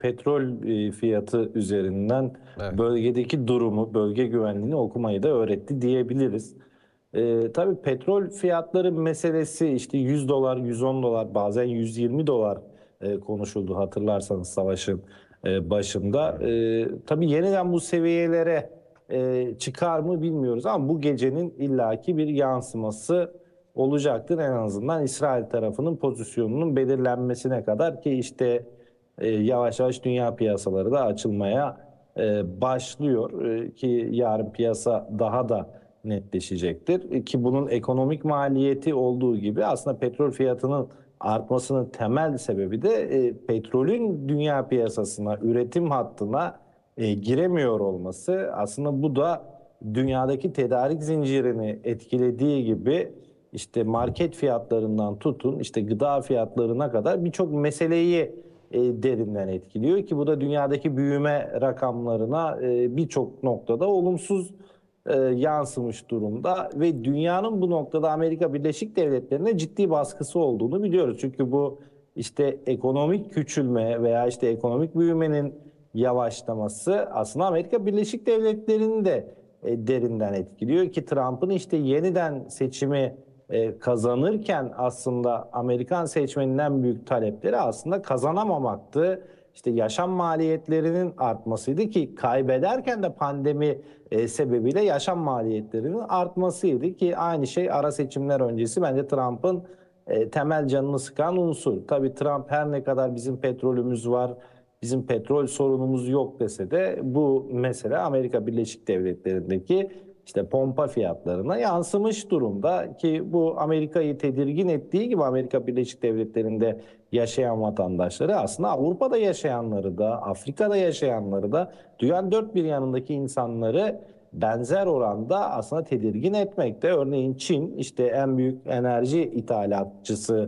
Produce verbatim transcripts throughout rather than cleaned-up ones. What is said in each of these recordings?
petrol e, fiyatı üzerinden Evet. bölgedeki durumu, bölge güvenliğini okumayı da öğretti diyebiliriz. E, tabii petrol fiyatları meselesi işte yüz dolar, yüz on dolar, bazen yüz yirmi dolar e, konuşuldu hatırlarsanız savaşın e, başında. E, tabii yeniden bu seviyelere e, çıkar mı bilmiyoruz ama bu gecenin illaki bir yansıması olacaktır. En azından İsrail tarafının pozisyonunun belirlenmesine kadar ki işte e, yavaş yavaş dünya piyasaları da açılmaya e, başlıyor. E, ki yarın piyasa daha da netleşecektir. E, ki bunun ekonomik maliyeti olduğu gibi aslında petrol fiyatının artmasının temel sebebi de e, petrolün dünya piyasasına, üretim hattına e, giremiyor olması. Aslında bu da dünyadaki tedarik zincirini etkilediği gibi işte market fiyatlarından tutun işte gıda fiyatlarına kadar birçok meseleyi e, derinden etkiliyor ki bu da dünyadaki büyüme rakamlarına e, birçok noktada olumsuz e, yansımış durumda ve dünyanın bu noktada Amerika Birleşik Devletleri'ne ciddi baskısı olduğunu biliyoruz. Çünkü bu işte ekonomik küçülme veya işte ekonomik büyümenin yavaşlaması aslında Amerika Birleşik Devletleri'ni de e, derinden etkiliyor ki Trump'ın işte yeniden seçimi e, kazanırken aslında Amerikan seçmeninden büyük talepleri aslında kazanamamaktı. İşte yaşam maliyetlerinin artmasıydı ki kaybederken de pandemi e, sebebiyle yaşam maliyetlerinin artmasıydı ki aynı şey ara seçimler öncesi bence Trump'ın e, temel canını sıkan unsur. Tabii Trump her ne kadar bizim petrolümüz var, bizim petrol sorunumuz yok dese de bu mesele Amerika Birleşik Devletleri'ndeki işte pompa fiyatlarına yansımış durumda ki bu Amerika'yı tedirgin ettiği gibi Amerika Birleşik Devletleri'nde yaşayan vatandaşları aslında Avrupa'da yaşayanları da Afrika'da yaşayanları da dünyanın dört bir yanındaki insanları benzer oranda aslında tedirgin etmekte. Örneğin Çin işte en büyük enerji ithalatçısı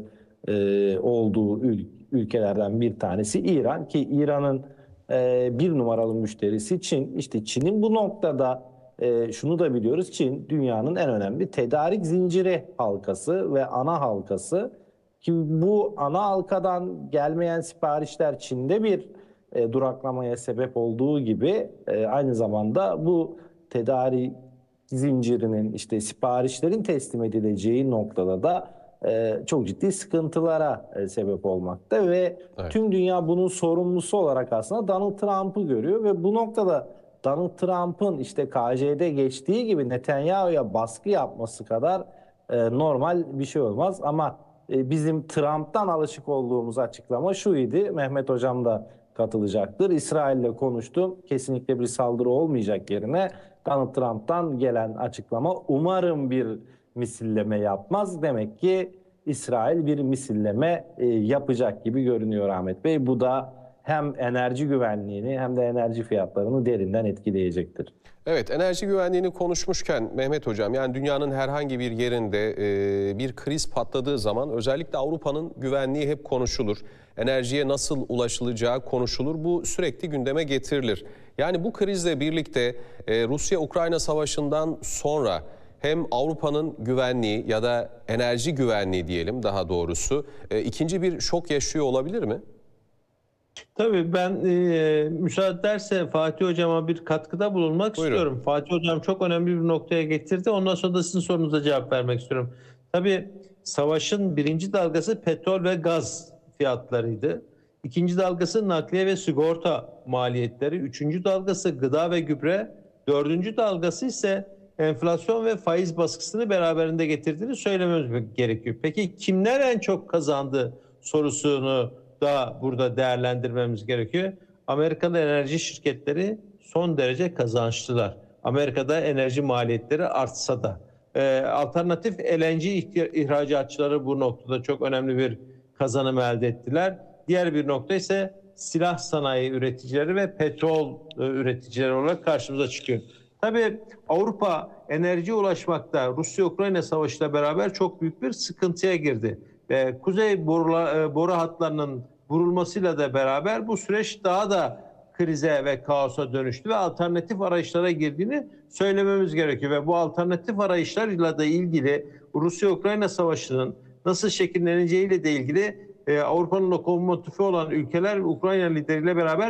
e, olduğu ül- ülkelerden bir tanesi İran ki İran'ın e, bir numaralı müşterisi Çin. İşte Çin'in bu noktada e, şunu da biliyoruz. Çin dünyanın en önemli tedarik zinciri halkası ve ana halkası. Ki bu ana halkadan gelmeyen siparişler Çin'de bir e, duraklamaya sebep olduğu gibi e, aynı zamanda bu tedarik zincirinin işte siparişlerin teslim edileceği noktada da e, çok ciddi sıkıntılara e, sebep olmakta ve Evet. tüm dünya bunun sorumlusu olarak aslında Donald Trump'ı görüyor ve bu noktada Donald Trump'ın işte K C'de geçtiği gibi Netanyahu'ya baskı yapması kadar e, normal bir şey olmaz ama e, bizim Trump'tan alışık olduğumuz açıklama şuydu. Mehmet Hocam da katılacaktır. İsrail'le konuştum. Kesinlikle bir saldırı olmayacak yerine Donald Trump'tan gelen açıklama umarım bir misilleme yapmaz. Demek ki İsrail bir misilleme e, yapacak gibi görünüyor Ahmet Bey. Bu da hem enerji güvenliğini hem de enerji fiyatlarını derinden etkileyecektir. Evet, enerji güvenliğini konuşmuşken Mehmet Hocam, yani dünyanın herhangi bir yerinde e, bir kriz patladığı zaman özellikle Avrupa'nın güvenliği hep konuşulur. Enerjiye nasıl ulaşılacağı konuşulur. Bu sürekli gündeme getirilir. Yani bu krizle birlikte e, Rusya-Ukrayna savaşından sonra hem Avrupa'nın güvenliği ya da enerji güvenliği diyelim daha doğrusu e, ikinci bir şok yaşıyor olabilir mi? Tabii ben e, müsaade ederse Fatih Hocam'a bir katkıda bulunmak Buyurun. istiyorum. Fatih Hocam çok önemli bir noktaya getirdi. Ondan sonra da sizin sorunuza cevap vermek istiyorum. Tabii savaşın birinci dalgası petrol ve gaz fiyatlarıydı. İkinci dalgası nakliye ve sigorta maliyetleri. Üçüncü dalgası gıda ve gübre. Dördüncü dalgası ise enflasyon ve faiz baskısını beraberinde getirdiğini söylememiz gerekiyor. Peki kimler en çok kazandı sorusunu da burada değerlendirmemiz gerekiyor. Amerika'da enerji şirketleri son derece kazançlılar. Amerika'da enerji maliyetleri artsa da. Ee, alternatif L N G ihracatçıları bu noktada çok önemli bir kazanım elde ettiler. Diğer bir nokta ise silah sanayi üreticileri ve petrol e, üreticileri olarak karşımıza çıkıyor. Tabii Avrupa enerjiye ulaşmakta Rusya-Ukrayna savaşıyla beraber çok büyük bir sıkıntıya girdi. Ve kuzey borula, boru hatlarının vurulmasıyla da beraber bu süreç daha da krize ve kaosa dönüştü ve alternatif arayışlara girdiğini söylememiz gerekiyor. Ve bu alternatif arayışlarla da ilgili Rusya-Ukrayna savaşının nasıl şekilleneceğiyle de ilgili e, Avrupa'nın lokomotifi olan ülkeler Ukrayna lideriyle beraber